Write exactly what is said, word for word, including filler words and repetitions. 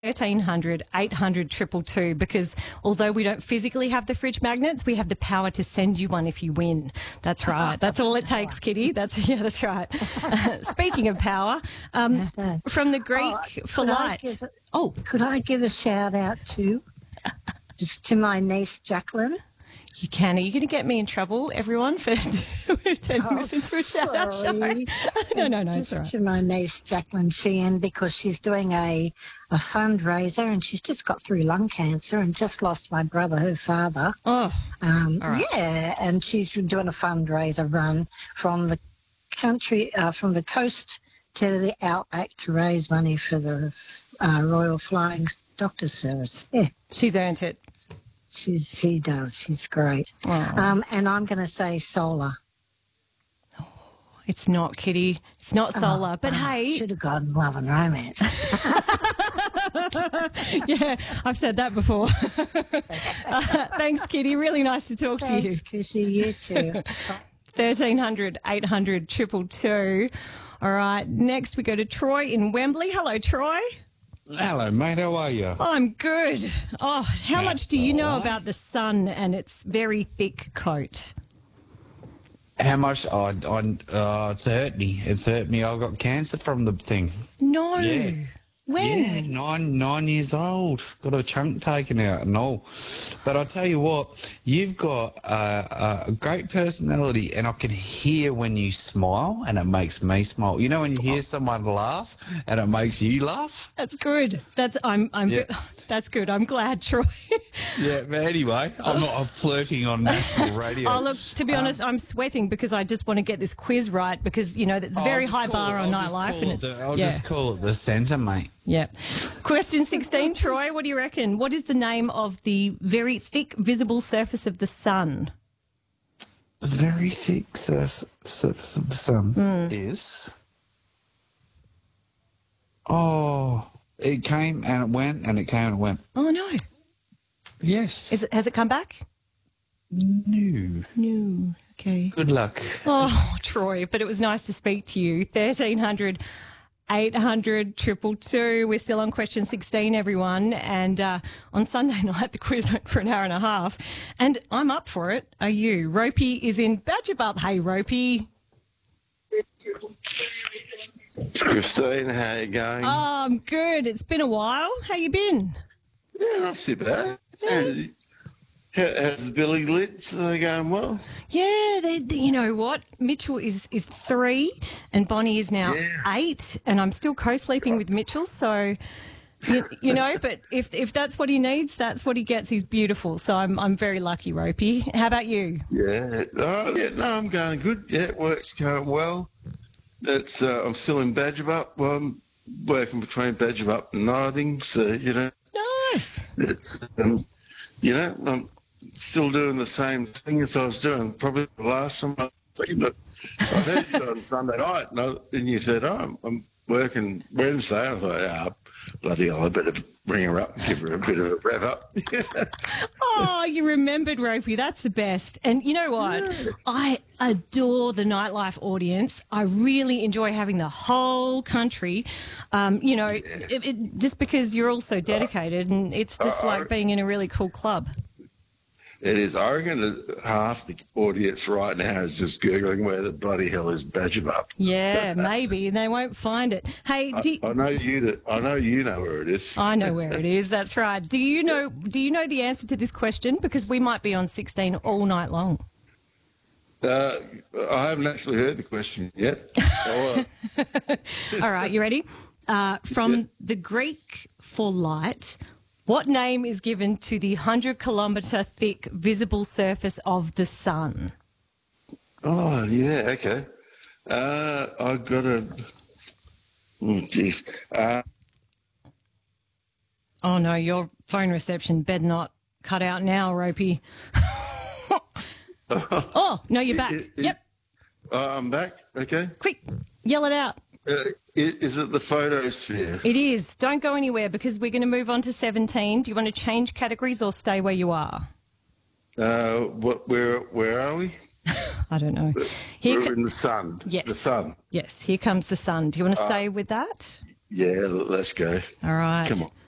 thirteen hundred, eight hundred, two two two, because although we don't physically have the fridge magnets, we have the power to send you one if you win. That's right. That's all it takes, Kitty. That's yeah, that's right. Speaking of power, um, from the Greek Oh, for could I light. give a- Oh, Could I give a shout out to just to my niece Jacqueline? you can. Are you going to get me in trouble, everyone, for turning Oh, this into a shout-out show? sorry. no, no, no, it's Just all right. to my niece Jacqueline Sheehan, because she's doing a a fundraiser and she's just got through lung cancer and just lost my brother, her father. Oh, Um, All right. Yeah, and she's doing a fundraiser run from the country, uh, from the coast to the outback to raise money for the uh, Royal Flying Doctor Service. Yeah, she's earned it. she's she does. She's great. Oh. Um, and I'm going to say solar. It's not, Kitty. It's not solar. but Oh, hey, should have gone love and romance. yeah, I've said that before. uh, thanks, Kitty. Really nice to talk to you. Thanks, Chrissy. You too. thirteen hundred, eight hundred, two two two. All right, next we go to Troy in Wembley. Hello, Troy. Hello, mate. How are you? I'm good. Oh, how much That's do you know all right. about the sun and its very thick coat? How much? Oh, I, uh, it's hurt me. It's hurt me. I got cancer from the thing. No. Yeah. When? Yeah, nine nine years old. Got a chunk taken out and all. But I tell you what, you've got uh, a great personality, and I can hear when you smile, and it makes me smile. You know when you hear someone laugh, and it makes you laugh. That's good. That's I'm I'm. Yeah. That's good. I'm glad, Troy. Yeah. But anyway, I'm not I'm flirting on national radio. Oh, look, to be Um, honest, I'm sweating because I just want to get this quiz right because, you know, that's a very I'll just high call bar it- on I'll just nightlife. call And it it's, the- I'll yeah, just call it the centre, mate. yeah. Question sixteen, Troy, what do you reckon? What is the name of the very thick visible surface of the sun? The very thick surface, surface of the sun Hmm. is. Oh, it came and it went, and it came and it went. Oh, no. Yes. Is it, has it come back? No. No. Okay. Good luck. Oh, Troy, but it was nice to speak to you. thirteen hundred, eight hundred, two two two. We're still on question sixteen, everyone. And uh, on Sunday night, the quiz went for an hour and a half. And I'm up for it. Are you? Ropey is in Badgerbup. Hey, Ropey. Christine, how you going? Oh, I'm good. It's been a while. How you been? yeah, not too bad. How, how's Billy Litz? Are they going well? Yeah, they, they- you know what? Mitchell is, is three and Bonnie is now Yeah. eight, and I'm still co-sleeping with Mitchell. So, you, you know, but if if that's what he needs, that's what he gets. He's beautiful. So I'm I'm very lucky, Ropey. How about you? Yeah. Oh, yeah, no, I'm going good. Yeah, work's going well. It's, uh, I'm still in Badgerbup. Well, I'm working between Badgerbup and Niding, so, you know, Nice. it's, um, you know, I'm still doing the same thing as I was doing probably the last time I was thinking, but I heard you on Sunday night, and, I, and you said, oh, I'm, I'm working Wednesday. I thought, ah, bloody hell, I better bring her up and give her a bit of a rev up. Oh, you remembered Ropey. That's the best. And you know what? I adore the nightlife audience. I really enjoy having the whole country, um, you know, it, it, just because you're all so dedicated, and it's just like being in a really cool club. It is. I reckon that half the audience right now is just Googling where the bloody hell is Badgerbup. Yeah, maybe, and they won't find it. Hey, do, I know you that I know you know where it is. I know where it is. That's right. Do you know? Do you know the answer to this question? Because we might be on sixteen all night long. Uh, I haven't actually heard the question yet. Oh, uh, All right, you ready? Uh, from the Greek for light, what name is given to the hundred kilometre thick visible surface of the sun? oh yeah, okay. Uh, I've got a. Oh, jeez. Uh, Oh no, your phone reception better not cut out now, Ropey. Oh no, you're back. It- it- Yep, oh, I'm back. Okay. quick, yell it out. Uh, i- is it the photosphere? It is. Don't go anywhere because we're going to move on to seventeen. Do you want to change categories or stay where you are? Uh, what? Where? Where are we? I don't know. Here We're co- in the sun. yes. The sun. Yes, here comes the sun. Do you want to stay with that? Yeah. Let's go. All right. Come on.